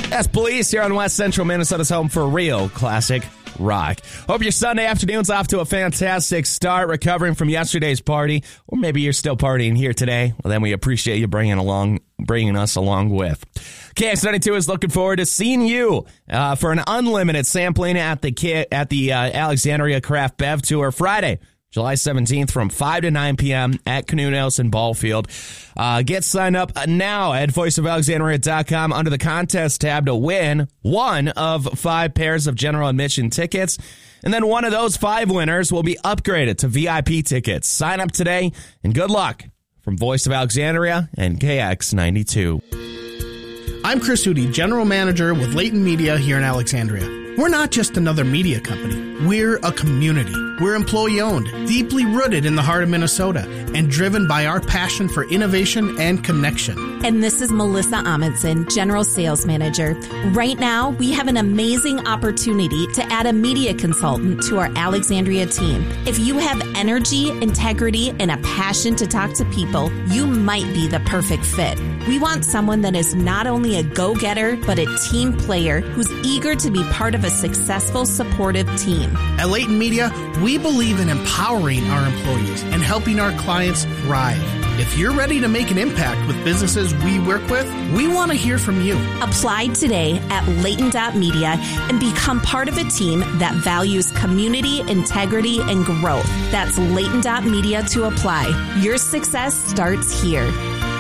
That's Police here on West Central Minnesota's home for real classic rock. Hope your Sunday afternoon's off to a fantastic start, recovering from yesterday's party, or maybe you're still partying here today. Well, then we appreciate you bringing us along with. KX92 is looking forward to seeing you for an unlimited sampling at the Alexandria Craft Bev Tour Friday, July 17th from 5 to 9 p.m. at Canoe Nelson Ballfield. Get signed up now at voiceofalexandria.com under the contest tab to win one of 5 pairs of general admission tickets. And then one of those 5 winners will be upgraded to VIP tickets. Sign up today and good luck from Voice of Alexandria and KX92. I'm Chris Hootie, General Manager with Leighton Media here in Alexandria. We're not just another media company. We're a community. We're employee-owned, deeply rooted in the heart of Minnesota, and driven by our passion for innovation and connection. And this is Melissa Amundsen, General Sales Manager. Right now, we have an amazing opportunity to add a media consultant to our Alexandria team. If you have energy, integrity, and a passion to talk to people, you might be the perfect fit. We want someone that is not only a go-getter, but a team player who's eager to be part of a successful, supportive team. At Leighton Media, we believe in empowering our employees and helping our clients thrive. If you're ready to make an impact with businesses we work with, we want to hear from you. Apply today at Leighton.media and become part of a team that values community, integrity, and growth. That's Leighton.media to apply. Your success starts here.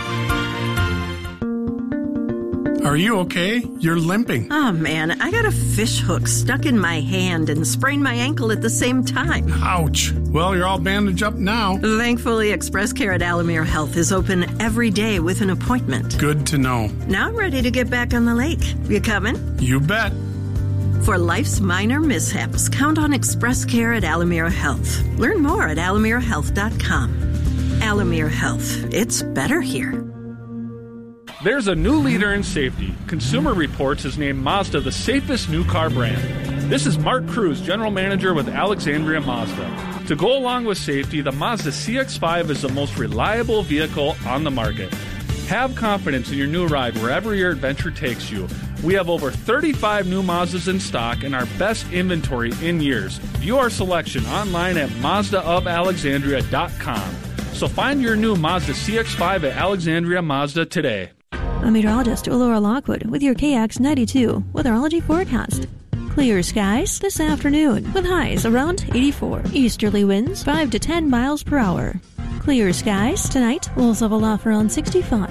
Are you okay? You're limping. Oh, man, I got a fish hook stuck in my hand and sprained my ankle at the same time. Ouch. Well, you're all bandaged up now. Thankfully, Express Care at Alamere Health is open every day with an appointment. Good to know. Now I'm ready to get back on the lake. You coming? You bet. For life's minor mishaps, count on Express Care at Alamere Health. Learn more at alamerehealth.com. Alamere Health. It's better here. There's a new leader in safety. Consumer Reports has named Mazda the safest new car brand. This is Mark Cruz, General Manager with Alexandria Mazda. To go along with safety, the Mazda CX-5 is the most reliable vehicle on the market. Have confidence in your new ride wherever your adventure takes you. We have over 35 new Mazdas in stock and our best inventory in years. View our selection online at MazdaofAlexandria.com. So find your new Mazda CX-5 at Alexandria Mazda today. I'm meteorologist Laura Lockwood with your KX92 weatherology forecast. Clear skies this afternoon with highs around 84. Easterly winds 5 to 10 miles per hour. Clear skies tonight, lows level off around 65.